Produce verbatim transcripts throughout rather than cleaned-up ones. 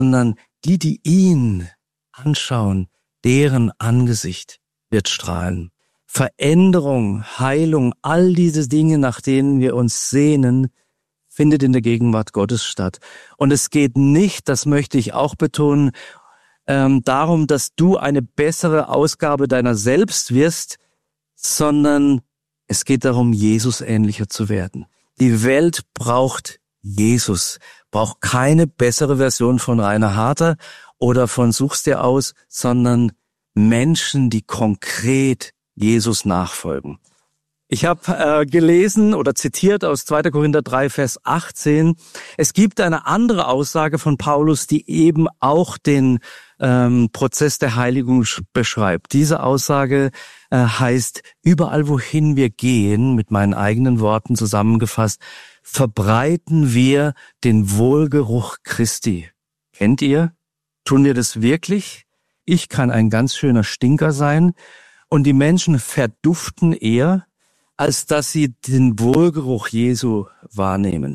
sondern die, die ihn anschauen, deren Angesicht wird strahlen. Veränderung, Heilung, all diese Dinge, nach denen wir uns sehnen, findet in der Gegenwart Gottes statt. Und es geht nicht, das möchte ich auch betonen, ähm, darum, dass du eine bessere Ausgabe deiner selbst wirst, sondern es geht darum, Jesus ähnlicher zu werden. Die Welt braucht Jesus, braucht keine bessere Version von Rainer Harter oder von Such's dir aus, sondern Menschen, die konkret Jesus nachfolgen. Ich habe äh, gelesen oder zitiert aus zweiter Korinther drei, Vers achtzehn. Es gibt eine andere Aussage von Paulus, die eben auch den ähm, Prozess der Heiligung beschreibt. Diese Aussage äh, heißt, überall wohin wir gehen, mit meinen eigenen Worten zusammengefasst, verbreiten wir den Wohlgeruch Christi. Kennt ihr? Tun wir das wirklich? Ich kann ein ganz schöner Stinker sein und die Menschen verduften eher, als dass sie den Wohlgeruch Jesu wahrnehmen.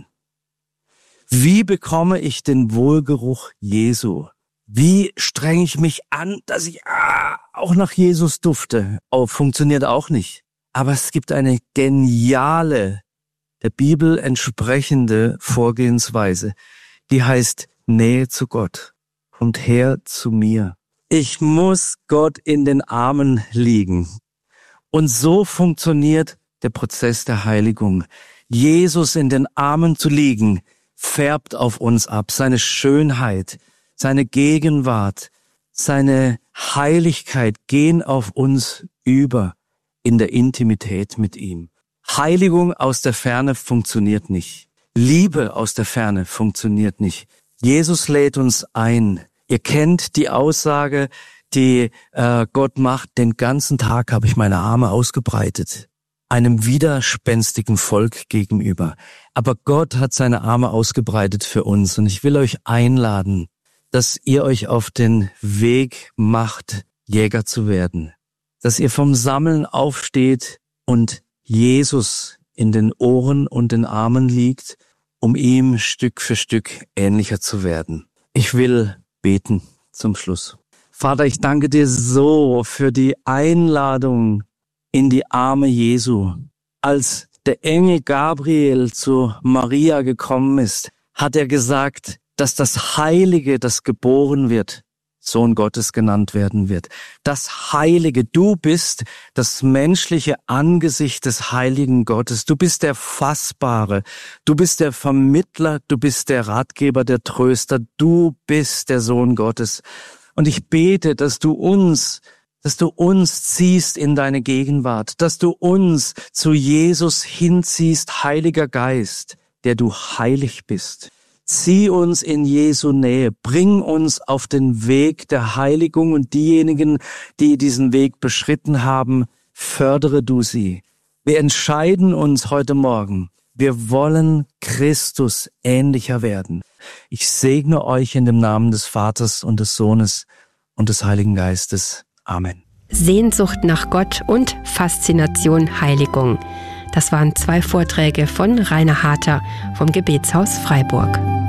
Wie bekomme ich den Wohlgeruch Jesu? Wie strenge ich mich an, dass ich ah, auch nach Jesus dufte? Oh, funktioniert auch nicht. Aber es gibt eine geniale, der Bibel entsprechende Vorgehensweise, die heißt Nähe zu Gott. Kommt her zu mir. Ich muss Gott in den Armen liegen. Und so funktioniert der Prozess der Heiligung. Jesus in den Armen zu liegen, färbt auf uns ab. Seine Schönheit, seine Gegenwart, seine Heiligkeit gehen auf uns über in der Intimität mit ihm. Heiligung aus der Ferne funktioniert nicht. Liebe aus der Ferne funktioniert nicht. Jesus lädt uns ein. Ihr kennt die Aussage, die äh, Gott macht, den ganzen Tag habe ich meine Arme ausgebreitet, einem widerspenstigen Volk gegenüber. Aber Gott hat seine Arme ausgebreitet für uns und ich will euch einladen, dass ihr euch auf den Weg macht, Jäger zu werden. Dass ihr vom Sammeln aufsteht und Jesus in den Ohren und den Armen liegt, um ihm Stück für Stück ähnlicher zu werden. Ich will beten zum Schluss. Vater, ich danke dir so für die Einladung in die Arme Jesu. Als der Engel Gabriel zu Maria gekommen ist, hat er gesagt, dass das Heilige, das geboren wird, Sohn Gottes genannt werden wird. Das Heilige, du bist das menschliche Angesicht des heiligen Gottes. Du bist der Fassbare, du bist der Vermittler, du bist der Ratgeber, der Tröster, du bist der Sohn Gottes. Und ich bete, dass du uns, dass du uns ziehst in deine Gegenwart, dass du uns zu Jesus hinziehst, Heiliger Geist, der du heilig bist. Zieh uns in Jesu Nähe, bring uns auf den Weg der Heiligung und diejenigen, die diesen Weg beschritten haben, fördere du sie. Wir entscheiden uns heute Morgen, wir wollen Christus ähnlicher werden. Ich segne euch in dem Namen des Vaters und des Sohnes und des Heiligen Geistes. Amen. Sehnsucht nach Gott und Faszination Heiligung. Das waren zwei Vorträge von Rainer Harter vom Gebetshaus Freiburg.